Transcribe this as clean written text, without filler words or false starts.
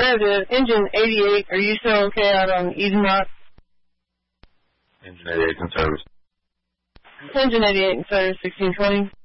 Affirmative. Engine 88, are you still okay out on Eden Rock? Engine 88 in service. Engine 88 in service, 1620.